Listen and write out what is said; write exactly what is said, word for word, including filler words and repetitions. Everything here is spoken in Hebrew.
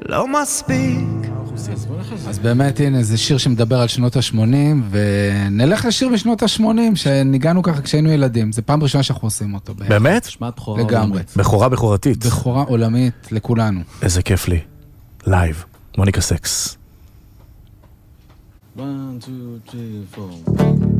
לא מספיק. אז באמת, הנה, זה שיר שמדבר על שנות ה-שמונים, ונלך לשיר בשנות ה-שמונים, שניגענו ככה כשהיינו ילדים. זה פעם ראשונה שאנחנו עושים אותו. באמת? שמעת בכורה לגמרי. עולמית. בכורה בכורתית. בכורה עולמית לכולנו. איזה כיף לי. לייב. מוניקה סקס. one, two, three, four